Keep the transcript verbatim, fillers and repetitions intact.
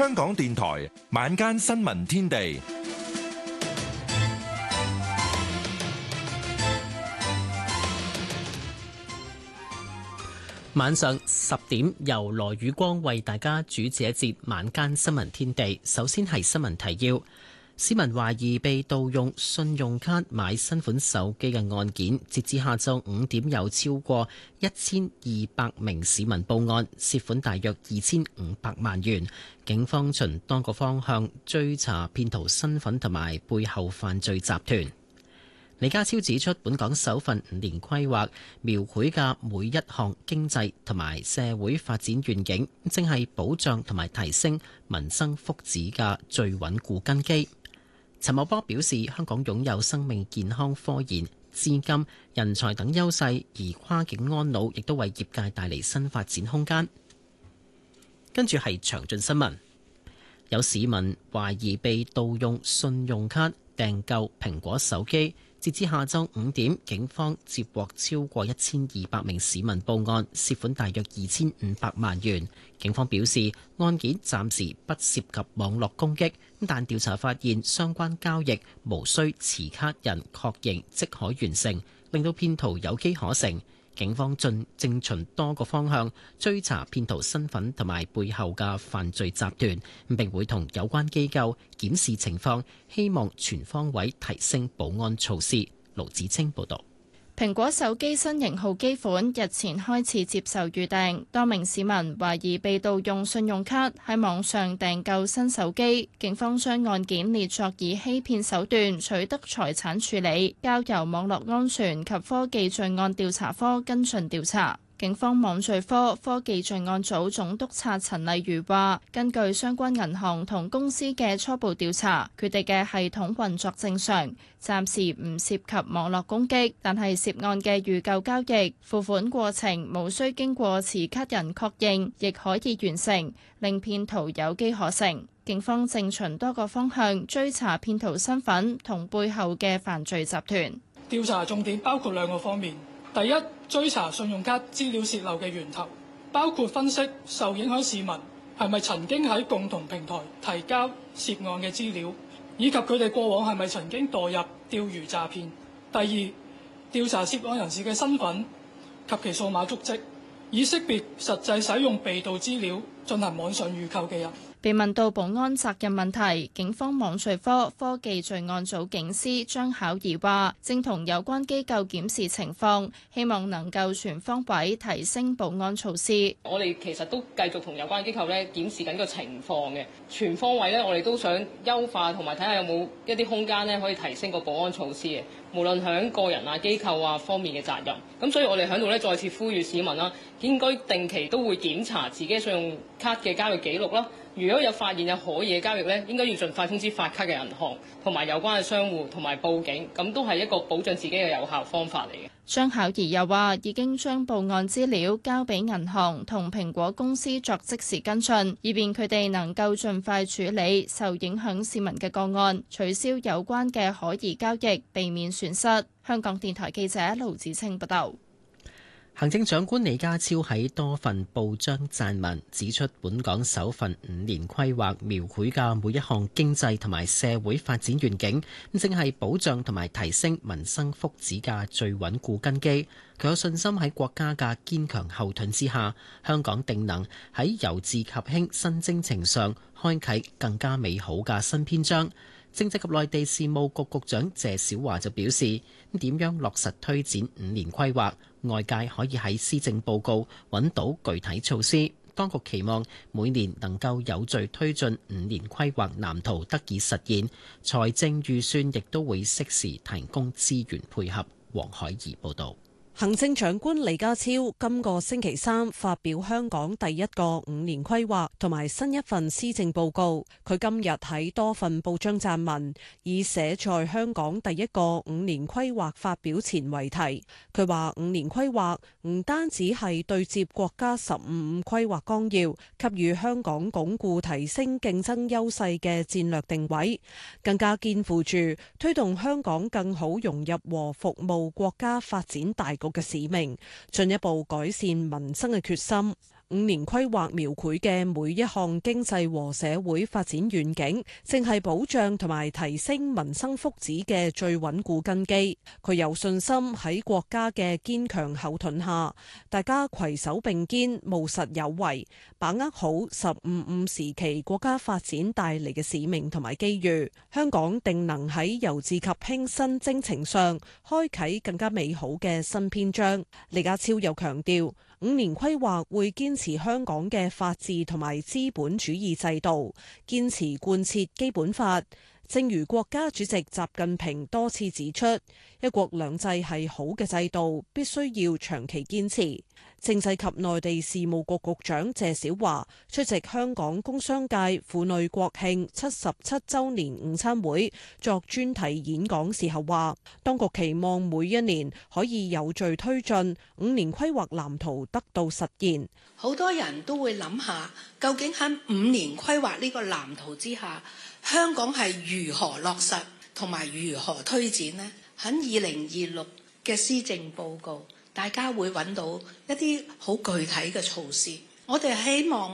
香港電台晚間新聞天地， 晚上十點由羅宇光為大家主持一節晚間新聞天地。首先係新聞提要。市民懷疑被盜用信用卡買新款手機嘅案件，截至下晝五點有超過一千二百名市民報案，涉款大約二千五百萬元。警方循多個方向追查騙徒身份同埋背後犯罪集團。李家超指出，本港首份五年規劃描繪嘅每一項經濟同埋社會發展願景，正係保障同埋提升民生福祉嘅最穩固根基。陳茂波表示，香港擁有生命健康科研、資金、人才等優勢，而跨境安老亦都為業界帶嚟新發展空間。跟住係詳盡新聞，有市民懷疑被盜用信用卡訂購蘋果手機。截至下晝五點，警方接獲超過一千二百名市民報案，涉款大約二千五百萬元。警方表示，案件暫時不涉及網絡攻擊，但調查發現相關交易無需持卡人確認即可完成，令到騙徒有機可乘。警方正正循多個方向追查騙徒身份同埋背後嘅犯罪集團，並會同有關機構檢視情況，希望全方位提升保安措施。盧子清報導。 蘋果手機新型號機款日前開始接受預訂，多名市民懷疑被盜用信用卡喺網上訂購新手機，警方將案件列作以欺騙手段取得財產處理，交由網絡安全及科技罪案調查科跟進調查。警方網罪科科技罪案組總督察陳麗如話，根據相關銀行同公司嘅初步調查，佢哋嘅系統運作正常，暫時唔涉及網絡攻擊，但係涉案嘅預購交易、付款過程無需經過持卡人確認，亦可以完成，令騙徒有機可乘。警方正循多個方向追查騙徒身份同背後嘅犯罪集團。 調查重點包括兩個方面。第一，追查信用卡資料洩漏嘅源頭，包括分析受影響市民係咪曾經喺共同平台提交涉案嘅資料，以及佢哋過往係咪曾經墮入釣魚詐騙。第二，調查涉案人士嘅身份及其數碼足跡，以識別實際使用被盜資料進行網上預購嘅人。 被問到保安責任問題，警方網罪科科技罪案組警司張巧儀話，正同有關機構檢視情況，希望能夠全方位提升保安措施。 我哋其實都繼續同有關機構咧檢視緊個情況嘅，全方位咧我哋都想優化同埋睇下有冇一啲空間咧可以提升個保安措施嘅，無論響個人啊、機構啊方面嘅責任。咁所以我哋喺度咧再次呼籲市民啦，應該定期都會檢查自己信用卡嘅交易記錄啦。如果有發現有可疑嘅交易咧，應該要盡快通知發卡嘅銀行同埋有關嘅商戶同埋報警，咁都係一個保障自己嘅有效方法嚟嘅。 張巧儀又話，已經將報案資料交俾銀行同蘋果公司作即時跟進，以便佢哋能夠盡快處理受影響市民嘅個案，取消有關嘅可疑交易，避免損失。香港電台記者盧子清報道。 行政長官李家超喺多份報章撰文，指出本港首份五年規劃描繪嘅每一項經濟同埋社會發展願景，正係保障同埋提升民生福祉嘅最穩固根基。佢有信心喺國家嘅堅強後盾之下，香港定能喺由治及興新征程上開啟更加美好嘅新篇章。政制及內地事務局局長謝小華就表示，點樣落實推展五年規劃，外界可以喺施政報告揾到具體措施。當局期望每年能夠有序推進五年規劃藍圖得以實現，財政預算亦都會適時提供資源配合。黃海怡報導。 行政長官李家超今個星期三發表香港第一個五年規劃同埋新一份施政報告。佢今日喺多份報章撰文，以寫在香港第一個五年規劃發表前為題。佢話五年規劃唔單止係對接國家十五五規劃綱要，給予香港鞏固提升競爭優勢嘅戰略定位，更加肩負住推動香港更好融入和服務國家發展大局嘅使命，進一步改善民生嘅決心。 五年規劃描繪嘅每一項經濟和社會發展願景，正係保障同埋提升民生福祉嘅最穩固根基。佢有信心喺國家嘅堅強後盾下，大家攜手並肩，務實有為，把握好「十五五」時期國家發展帶嚟嘅使命同埋機遇。香港定能喺由治及興新征程上，開啟更加美好嘅新篇章。李家超又強調，五年規劃會堅持香港嘅法治同埋資本主義制度，堅持貫徹基本法。正如國家主席習近平多次指出，一國兩制係好嘅制度，必須要長期堅持。政制及內地事務局局長謝小華出席香港工商界婦女國慶七十七週年午餐會作專題演講時候話，當局期望每一年可以有序推進五年規劃藍圖得到實現。 好多人都會諗下，究竟喺五年規劃呢個藍圖之下，香港係如何落實同埋如何推展呢？喺二零二六嘅施政報告，大家會揾到一啲好具體嘅措施。我哋希望